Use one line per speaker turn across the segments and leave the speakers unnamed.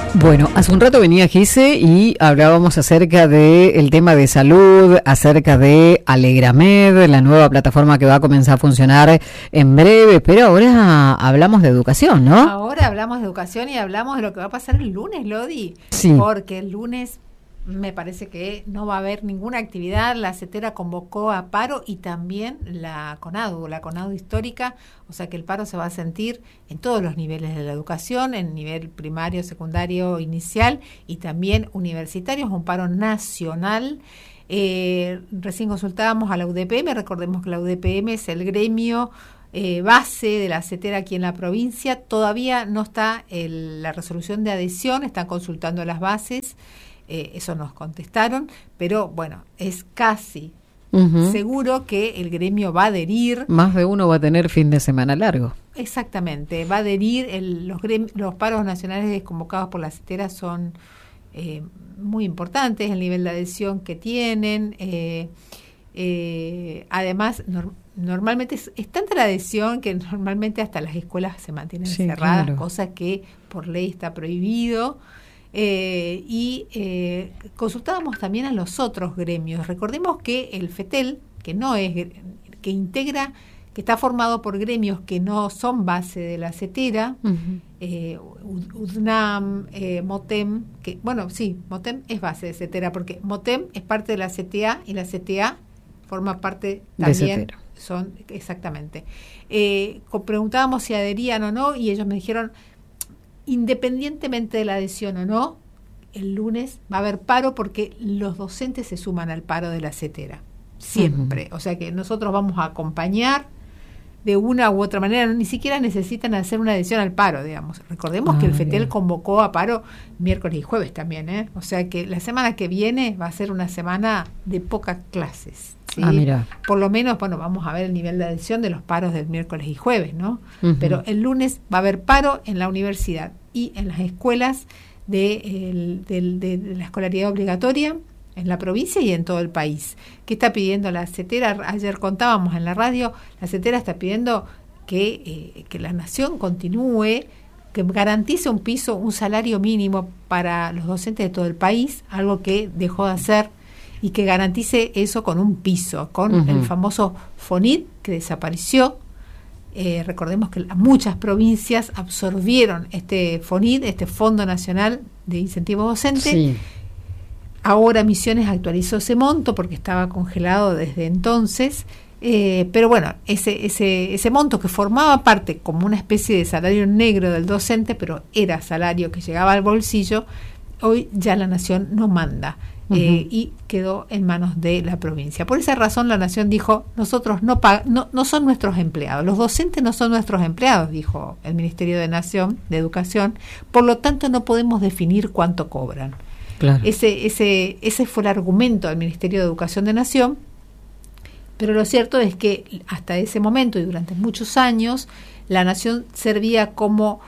Bueno, hace un rato venía Gise y hablábamos acerca del tema de salud, acerca de Alegramed, la nueva plataforma que va a comenzar a funcionar en breve, pero ahora hablamos de educación, ¿no?
Ahora hablamos de educación y hablamos de lo que va a pasar el lunes, Lodi.
Sí.
Porque el lunes me parece que no va a haber ninguna actividad. La CETERA convocó a paro y también la CONADU histórica, o sea que el paro se va a sentir en todos los niveles de la educación, en nivel primario, secundario, inicial y también universitario. Es un paro nacional. Recién consultábamos a la UDPM, recordemos que la UDPM es el gremio base de la CETERA aquí en la provincia. Todavía no está la resolución de adhesión, están consultando las bases. Eso nos contestaron, pero bueno, es casi seguro que el gremio va a adherir.
Más de uno va a tener fin de semana largo.
Exactamente, va a adherir. Los paros nacionales convocados por la CETERA son muy importantes, el nivel de adhesión que tienen. Además, normalmente es tanta la adhesión que normalmente hasta las escuelas se mantienen cerradas, claro. Cosa que por ley está prohibido. Consultábamos también a los otros gremios. Recordemos que el FETEL, que está formado por gremios que no son base de la CETERA, UDNAM, MOTEM, MOTEM es base de CETERA porque MOTEM es parte de la CTA y la CTA forma parte también de CETERA. Exactamente. Preguntábamos si adherían o no y ellos me dijeron, independientemente de la adhesión o no, el lunes va a haber paro porque los docentes se suman al paro de la CETERA, siempre. O sea que nosotros vamos a acompañar de una u otra manera, ni siquiera necesitan hacer una adhesión al paro, digamos. Recordemos que el FETEL convocó a paro miércoles y jueves también, o sea que la semana que viene va a ser una semana de pocas clases. ¿Sí? Por lo menos, vamos a ver el nivel de adhesión de los paros del miércoles y jueves, ¿no? Pero el lunes va a haber paro en la universidad y en las escuelas de la escolaridad obligatoria en la provincia y en todo el país. ¿Qué está pidiendo la CETERA? Ayer contábamos en la radio, la CETERA está pidiendo que la nación continúe, que garantice un salario mínimo para los docentes de todo el país, algo que dejó de hacer, y que garantice eso con un piso, con el famoso FONIT que desapareció. Recordemos que muchas provincias absorbieron este FONIT, este Fondo Nacional de Incentivo Docente. Sí. Ahora Misiones actualizó ese monto porque estaba congelado desde entonces, pero bueno, ese monto que formaba parte como una especie de salario negro del docente, pero era salario que llegaba al bolsillo, hoy ya la nación no manda. Y quedó en manos de la provincia. Por esa razón la nación dijo, nosotros no son nuestros empleados, los docentes no son nuestros empleados, dijo el Ministerio de Educación, por lo tanto no podemos definir cuánto cobran. Claro. Ese fue el argumento del Ministerio de Educación de Nación, pero lo cierto es que hasta ese momento y durante muchos años la nación servía como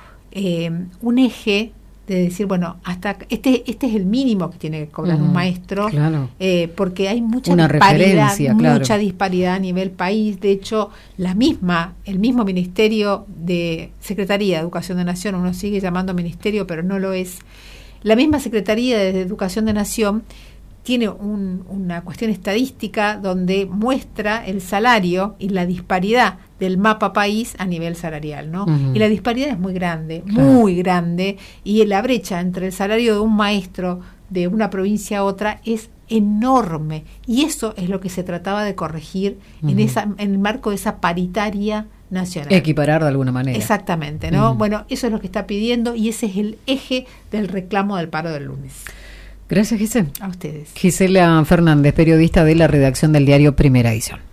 un eje de decir, hasta este es el mínimo que tiene que cobrar un maestro, claro. Porque hay mucha disparidad a nivel país. De hecho, el mismo Ministerio de Secretaría de Educación de Nación, uno sigue llamando ministerio, pero no lo es, la misma Secretaría de Educación de Nación tiene una cuestión estadística donde muestra el salario y la disparidad del mapa país a nivel salarial, ¿no? Y la disparidad es muy grande, muy grande, y la brecha entre el salario de un maestro de una provincia a otra es enorme, y eso es lo que se trataba de corregir en el marco de esa paritaria nacional.
Equiparar de alguna manera.
Exactamente, ¿no? Bueno, eso es lo que está pidiendo y ese es el eje del reclamo del paro del lunes.
Gracias, Gisela.
A ustedes.
Gisela Fernández, periodista de la redacción del diario Primera Edición.